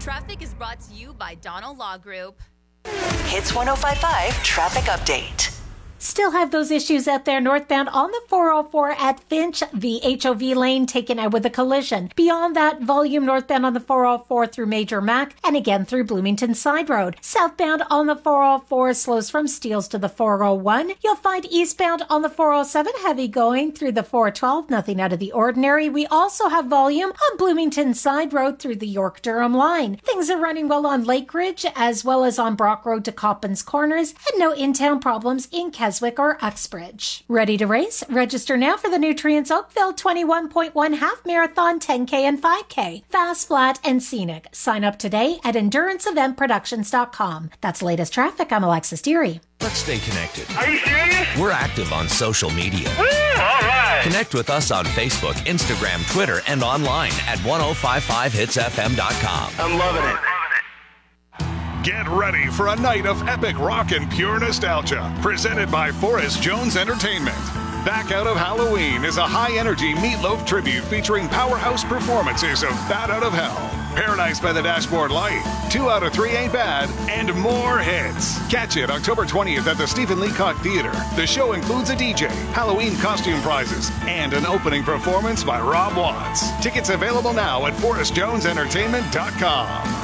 Traffic is brought to you by Donald Law Group. Hits 105.5 Traffic Update. Still have those issues out there northbound on the 404 at Finch, the HOV lane taken out with a collision. Beyond that, volume northbound on the 404 through Major Mac and again through Bloomington Side Road. Southbound on the 404 slows from Steeles to the 401. You'll find eastbound on the 407 heavy going through the 412, nothing out of the ordinary. We also have volume on Bloomington Side Road through the York-Durham line. Things are running well on Lake Ridge as well as on Brock Road to Coppins Corners, and no in-town problems in Keswick or Uxbridge. Ready to race? Register now for the Nutrients Oakville 21.1 half marathon, 10K and 5K. Fast, flat, and scenic. Sign up today at EnduranceEventProductions.com. That's latest traffic. I'm Alexis Deary. Let's stay connected. Are you serious? We're active on social media. Woo, all right. Connect with us on Facebook, Instagram, Twitter, and online at 1055hitsfm.com. I'm loving it. Get ready for a night of epic rock and pure nostalgia, presented by Forrest Jones Entertainment. Back Out of Halloween is a high-energy Meatloaf tribute featuring powerhouse performances of Bat Out of Hell, Paradise by the Dashboard Light, 2 Out of 3 Ain't Bad, and more hits. Catch it October 20th at the Stephen Leacock Theater. The show includes a DJ, Halloween costume prizes, and an opening performance by Rob Watts. Tickets available now at ForrestJonesEntertainment.com.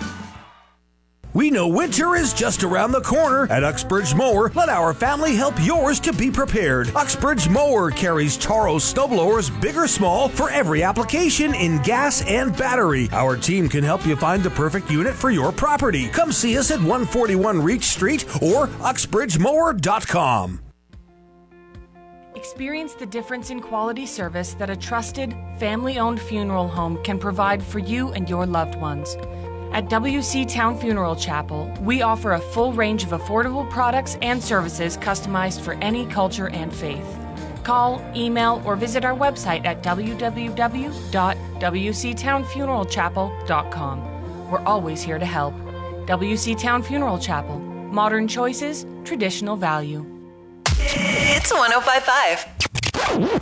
We know winter is just around the corner. At Uxbridge Mower, let our family help yours to be prepared. Uxbridge Mower carries Taro snowblowers, big or small, for every application in gas and battery. Our team can help you find the perfect unit for your property. Come see us at 141 Reach Street or uxbridgemower.com. Experience the difference in quality service that a trusted, family-owned funeral home can provide for you and your loved ones. At WC Town Funeral Chapel, we offer a full range of affordable products and services customized for any culture and faith. Call, email, or visit our website at www.wctownfuneralchapel.com. We're always here to help. WC Town Funeral Chapel. Modern choices, traditional value. It's 105.5.